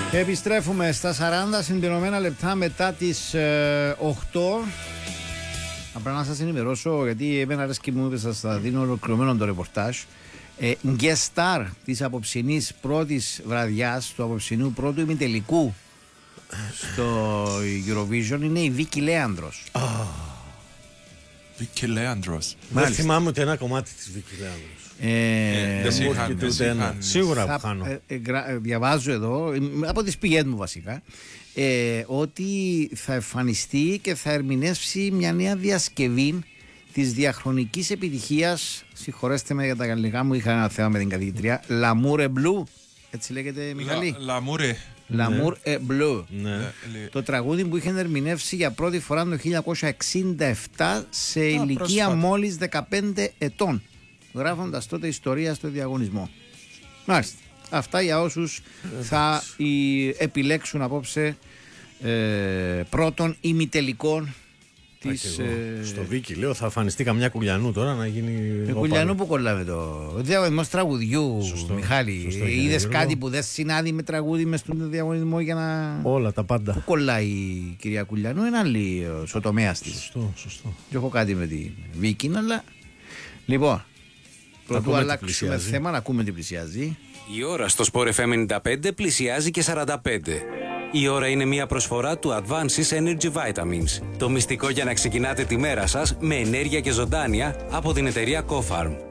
Επιστρέφουμε στα 40 συμπληρωμένα λεπτά μετά τις 8. Απλά να σας ενημερώσω, γιατί εμένα αρέσκει μου, σας θα δίνω ολοκληρωμένο το ρεπορτάζ. Guest star της απόψινής πρώτης βραδιάς, του απόψινού πρώτου ημιτελικού στο Eurovision είναι η Βίκη Λέανδρος. Βίκη Λέανδρος. Δεν θυμάμαι ούτε ένα κομμάτι της Βίκη Λέανδρος. Σίγουρα που κάνω. Διαβάζω εδώ, από τις πηγές μου βασικά, ότι θα εμφανιστεί και θα ερμηνεύσει μια νέα διασκευή της διαχρονικής επιτυχίας, συγχωρέστε με για τα γαλλικά μου, είχα ένα θέμα με την καθηγητρία, L'amour est bleu, έτσι λέγεται Μιχαλή. L'amour est bleu. Το τραγούδι που είχε ερμηνεύσει για πρώτη φορά το 1967 σε ηλικία μόλις 15 ετών, γράφοντας τότε ιστορία στο διαγωνισμό. Μάλιστα. Αυτά για όσους θα επιλέξουν απόψε πρώτων ημιτελικών της... Στο Βίκη λέω θα αφανιστεί καμιά Κουλιανού τώρα να γίνει... Κουλιανού που κολλάμε το διαγωνισμός τραγουδιού, Μιχάλη. Είδες κάτι που δεν συνάδει με τραγούδι μες στον διαγωνισμό για να... Όλα τα πάντα. Πού κολλάει η κυρία Κουλιανού, είναι άλλη ο τομέας της. Σωστό. Και έχω κάτι με τη Βίκη, αλλά... Λοιπόν, πρωτού αλλάξουμε θέμα, να ακούμε τι πλησιάζει. Η ώρα στο Sport FM 95 πλησιάζει και 45. Η ώρα είναι μια προσφορά του Advances Energy Vitamins. Το μυστικό για να ξεκινάτε τη μέρα σας με ενέργεια και ζωντάνια από την εταιρεία CoFarm.